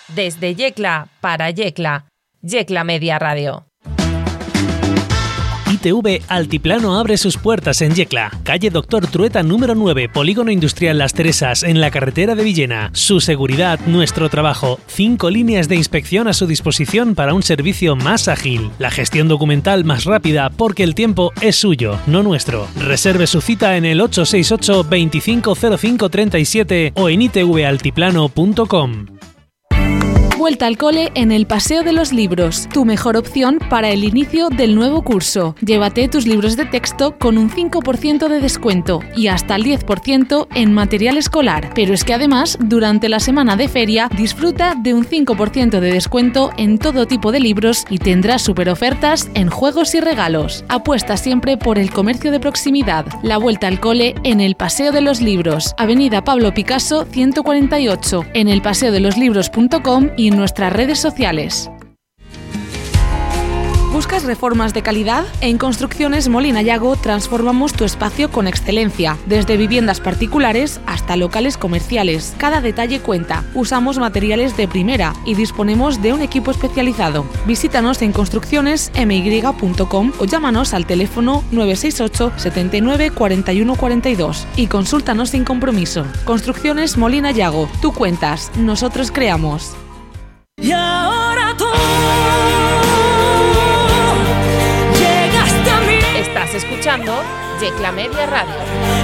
Desde Yecla para Yecla. Yecla Media Radio. ITV Altiplano abre sus puertas en Yecla, calle Doctor Trueta número 9, Polígono Industrial Las Teresas, en la carretera de Villena. Su seguridad, nuestro trabajo. 5 líneas de inspección a su disposición para un servicio más ágil. La gestión documental más rápida porque el tiempo es suyo, no nuestro. Reserve su cita en el 868 250537 o en itvaltiplano.com. Vuelta al cole en el Paseo de los Libros, tu mejor opción para el inicio del nuevo curso. Llévate tus libros de texto con un 5% de descuento y hasta el 10% en material escolar. Pero es que además, durante la semana de feria, disfruta de un 5% de descuento en todo tipo de libros y tendrás superofertas en juegos y regalos. Apuesta siempre por el comercio de proximidad. La vuelta al cole en el Paseo de los Libros, Avenida Pablo Picasso 148, en elpaseodeloslibros.com y en nuestras redes sociales. ¿Buscas reformas de calidad? En Construcciones Molina Yago transformamos tu espacio con excelencia, desde viviendas particulares hasta locales comerciales. Cada detalle cuenta. Usamos materiales de primera y disponemos de un equipo especializado. Visítanos en construccionesmy.com o llámanos al teléfono 968 79 41 42 y consúltanos sin compromiso. Construcciones Molina Yago. Tú cuentas, nosotros creamos. Y ahora tú llegaste a mí. Estás escuchando Yecla Media Radio.